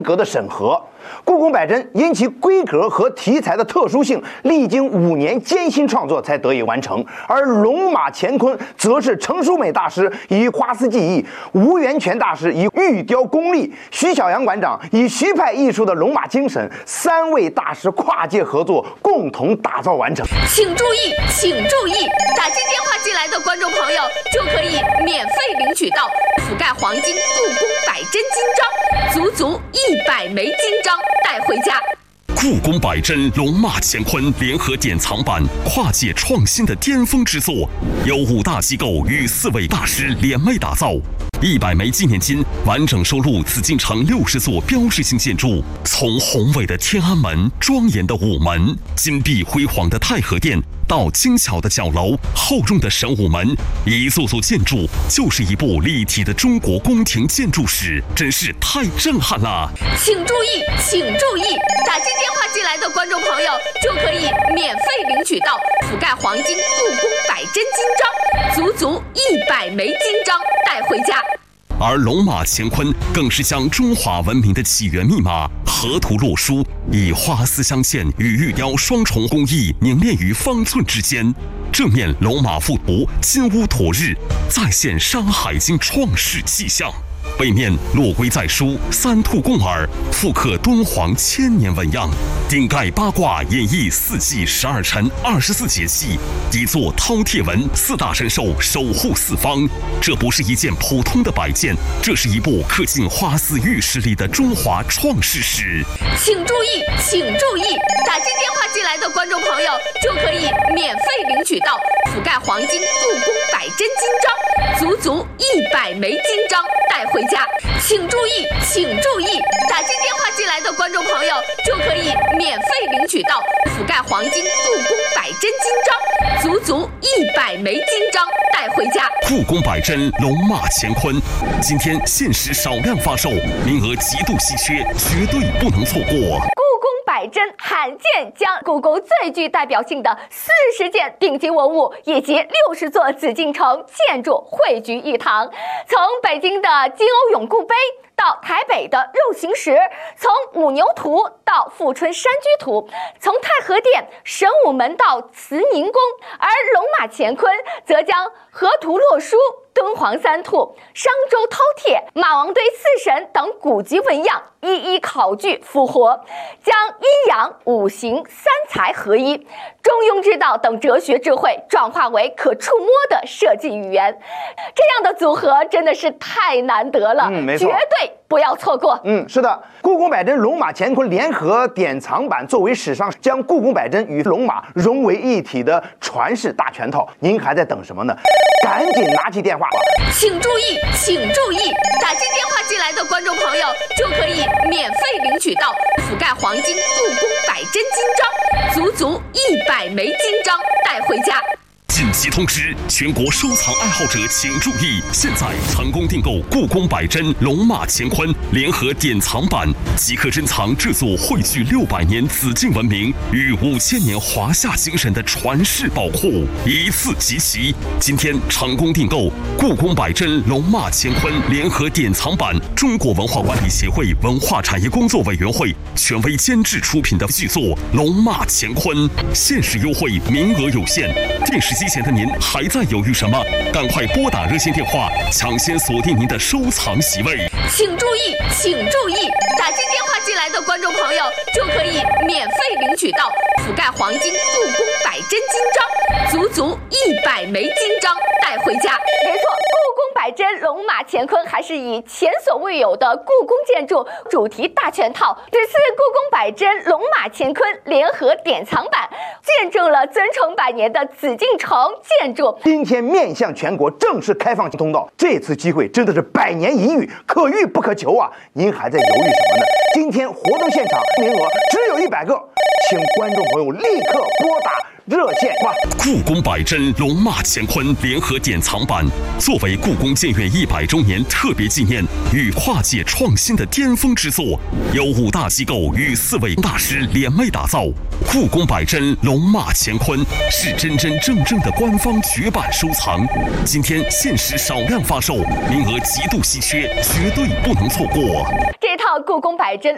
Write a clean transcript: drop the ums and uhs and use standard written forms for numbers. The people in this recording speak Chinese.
格的审核。故宫百珍因其规格和题材的特殊性，历经5年艰辛创作才得以完成。而龙马乾坤则是程淑美大师以花丝技艺，吴元泉大师以玉雕功力，徐小阳馆长以徐派艺术的龙马精神，3位大师跨界合作，共同打造完成。 请注意，请注意，打进电话进来的观众朋友就可以免费领取到覆盖黄金故宫百珍金章，足足100枚金章带回家。 故宫百珍龙马乾坤联合典藏版，跨界创新的巅峰之作，由5大机构与4位大师联袂打造。100枚纪念金完整收录紫禁城60座标志性建筑，从宏伟的天安门、庄严的午门、金碧辉煌的太和殿，到精巧的角楼、厚重的神武门，一座座建筑就是一部立体的中国宫廷建筑史，真是太震撼了！ 请注意，请注意，打进电话进来的观众朋友就可以免费领取到覆盖黄金故宫百珍金章，足足100枚金章带回家。 而龙马乾坤更是将中华文明的起源密码河图洛书，以花丝镶嵌与玉雕双重工艺凝练于方寸之间。正面龙马附图，金乌妥日，再现《山海经》创世气象；背面落龟在书，三兔共耳，复刻敦煌1000年纹样；顶盖八卦，演绎4季12辰24节气；底座饕餮纹，4大神兽守护四方。这不是一件普通的摆件，这是一部刻进花丝玉石里的中华创世史。 请注意，请注意，打进电话进来的观众朋友就可以免费领取到覆盖黄金故宫百珍金章，足足100枚金章带回家。请注意，请注意，打进电话进来的观众朋友就可以免费领取到覆盖黄金故宫百珍金章，足足100枚金章带回家。 故宫百珍龙马乾坤，今天限时少量发售，名额极度稀缺，绝对不能错过。 百珍罕见将故宫最具代表性的40件顶级文物以及60座紫禁城建筑汇聚一堂，从北京的金瓯永固碑到台北的肉形石，从五牛图到富春山居图，从太和殿、神武门到慈宁宫，而龙马乾坤则将河图洛书、敦煌三兔、商周饕餮、马王堆4神等古籍纹样一一考据复活，将阴阳、五行、三才合一、中庸之道等哲学智慧转化为可触摸的设计语言，这样的组合真的是太难得了， 没错， 绝对不要错过。 是的，故宫百珍龙马乾坤联合典藏版作为史上将故宫百珍与龙马融为一体的传世大全套，您还在等什么呢？赶紧拿起电话吧！ 请注意，请注意，打进电话进来的观众朋友就可以免费领取到覆盖黄金故宫百珍金章，足足100枚金章带回家。 紧急通知，全国收藏爱好者请注意！现在成功订购故宫百珍龙马乾坤联合典藏版，即可珍藏这座汇聚600年紫禁文明与5000年华夏精神的传世宝库，一次集齐。今天成功订购故宫百珍龙马乾坤联合典藏版，中国文化管理协会文化产业工作委员会权威监制出品的巨作《龙马乾坤》，限时优惠，名额有限。电视机前的您还在犹豫什么？赶快拨打热线电话，抢先锁定您的收藏席位。 请注意，请注意，打进电话进来的观众朋友就可以免费领取到覆盖黄金故宫百珍金章，足足100枚金章带回家。 没错，故宫百珍龙马乾坤还是以前所未有的故宫建筑主题大全套。这次故宫百珍龙马乾坤联合典藏版，见证了尊崇100年的紫禁城建筑。 今天面向全国正式开放通道，这次机会真的是100年一遇，可遇不可求啊！您还在犹豫什么呢？今天活动现场名额只有100个，请观众朋友立刻拨打热线吧。 故宫百珍龙马乾坤联合典藏版，作为故宫建院100周年特别纪念与跨界创新的巅峰之作，由5大机构与4位大师联袂打造。故宫百珍龙马乾坤是真真正正的官方绝版收藏，今天限时少量发售，名额极度稀缺，绝对不能错过。 这套故宫百珍